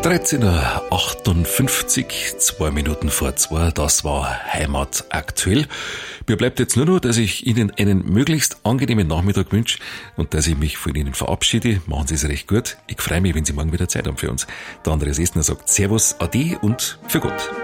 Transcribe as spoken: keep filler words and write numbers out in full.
dreizehn Uhr achtundfünfzig, zwei Minuten vor zwei, das war Heimat aktuell. Mir bleibt jetzt nur noch, dass ich Ihnen einen möglichst angenehmen Nachmittag wünsche und dass ich mich von Ihnen verabschiede. Machen Sie es recht gut. Ich freue mich, wenn Sie morgen wieder Zeit haben für uns. Der Andreas Estner sagt Servus, Ade und für Gott.